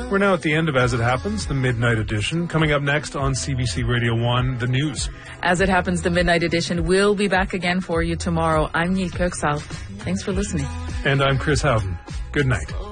We're now at the end of As It Happens, the Midnight Edition. Coming up next on CBC Radio 1, the news. As It Happens, the Midnight Edition will be back again for you tomorrow. I'm Neil Kirksall. Thanks for listening. And I'm Chris Houghton. Good night.